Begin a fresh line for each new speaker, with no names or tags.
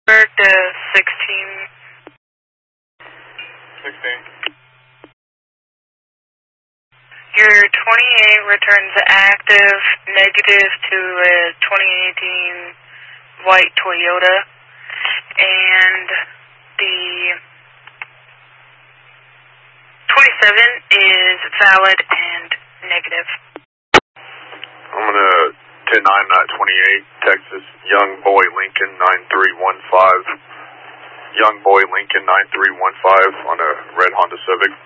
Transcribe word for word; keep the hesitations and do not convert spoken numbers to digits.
Bird to sixteen.
sixteen.
Your twenty-eight returns active, negative to a twenty eighteen white Toyota, and the twenty-seven is valid and negative.
I'm going to ten nine twenty-eight, Texas, Young Boy Lincoln nine three one five. Young Boy Lincoln nine three one five on a red Honda Civic.